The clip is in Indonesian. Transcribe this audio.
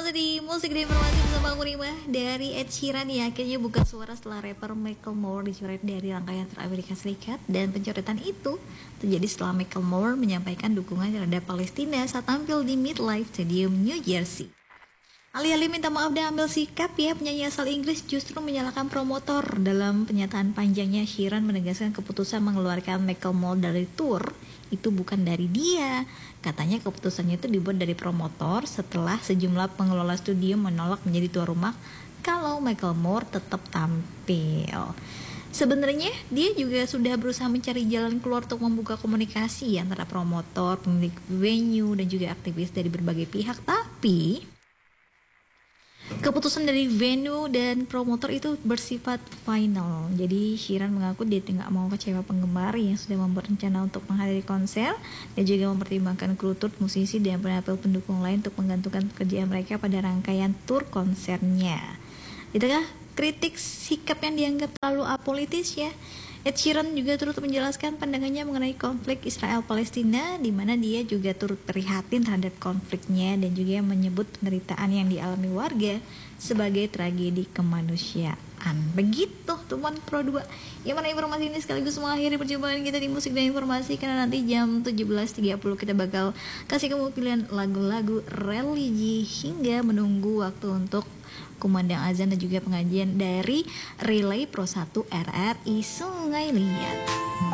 masih di musik dan informasi bersama aku Rima. Dari Ed Sheeran ya akhirnya buka suara setelah rapper Macklemore dicoret dari rangkaian Tour Amerika Serikat. Dan pencoretan itu terjadi setelah Macklemore menyampaikan dukungan terhadap Palestina saat tampil di MetLife Stadium, New Jersey. Alih-alih minta maaf dan ambil sikap ya, penyanyi asal Inggris justru menyalahkan promotor. Dalam pernyataan panjangnya, Sheeran menegaskan keputusan mengeluarkan Macklemore dari tour itu bukan dari dia. Katanya keputusannya itu dibuat dari promotor setelah sejumlah pengelola studio menolak menjadi tuan rumah kalau Macklemore tetap tampil. Sebenarnya dia juga sudah berusaha mencari jalan keluar untuk membuka komunikasi antara promotor, pemilik venue, dan juga aktivis dari berbagai pihak. Tapi keputusan dari venue dan promotor itu bersifat final. Jadi Sheeran mengaku dia tidak mau kecewa penggemar yang sudah membuat rencana untuk menghadiri konser dan juga mempertimbangkan kru tur, musisi, dan penampil pendukung lain untuk menggantungkan pekerjaan mereka pada rangkaian tur konsernya. Itukah kritik sikap yang dianggap terlalu apolitis ya. Ed Sheeran juga turut menjelaskan pandangannya mengenai konflik Israel-Palestina, di mana dia juga turut prihatin terhadap konfliknya dan juga menyebut penderitaan yang dialami warga sebagai tragedi kemanusiaan. Begitu teman Pro 2. Yang mana informasi ini sekaligus mengakhiri perjumpaan kita di musik dan informasi, karena nanti jam 17.30 kita bakal kasih kamu pilihan lagu-lagu religi hingga menunggu waktu untuk kumandang azan dan juga pengajian dari Relay Pro 1 RRI Sungai Liat.